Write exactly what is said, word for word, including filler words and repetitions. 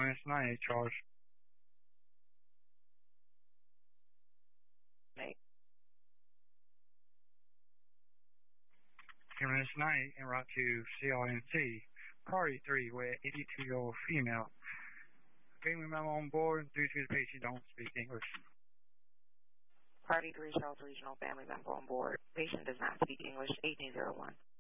minus ninety charge. Eight. T minus ninety en route to C L N C. Party three with eighty-two-year-old female. Family member on board due to the patient don't speak English. Party three, Charles Regional, family member on board. Patient does not speak English, eighteen oh one.